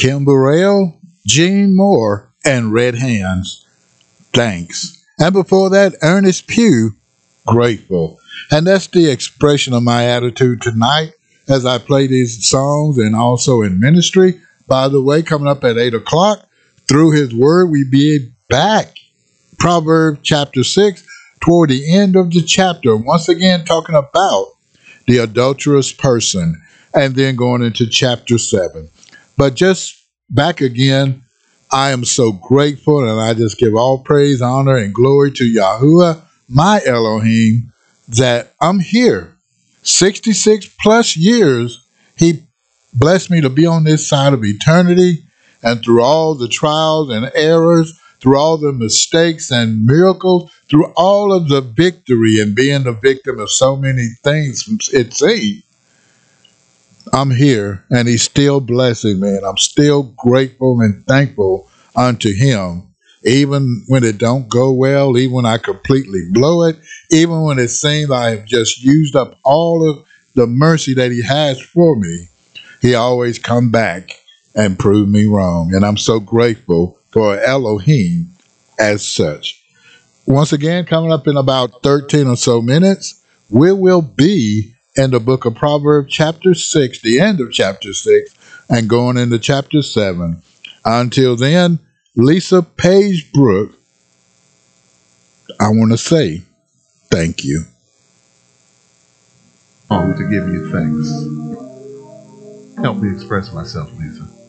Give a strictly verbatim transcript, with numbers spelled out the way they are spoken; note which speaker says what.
Speaker 1: Kim Burrell, Gene Moore, and Red Hands, thanks. And before that, Ernest Pugh, grateful. And that's the expression of my attitude tonight as I play these songs and also in ministry. By the way, coming up at eight o'clock, through his word, we be back. Proverbs chapter six, toward the end of the chapter. Once again, talking about the adulterous person, and then going into chapter seven. But just back again, I am so grateful, and I just give all praise, honor, and glory to Yahuwah, my Elohim, that I'm here. sixty-six plus years, he blessed me to be on this side of eternity, and through all the trials and errors, through all the mistakes and miracles, through all of the victory and being the victim of so many things, it seems, I'm here, and he's still blessing me, and I'm still grateful and thankful unto him, even when it don't go well, even when I completely blow it, even when it seems I have just used up all of the mercy that he has for me. He always come back and prove me wrong, and I'm so grateful for Elohim as such. Once again, coming up in about thirteen or so minutes, we will be in the book of Proverbs chapter six, the end of chapter six, and going into chapter seven. Until then, Lisa Page Brooke, I want to say thank you.
Speaker 2: Um, to give you thanks. Help me express myself, Lisa.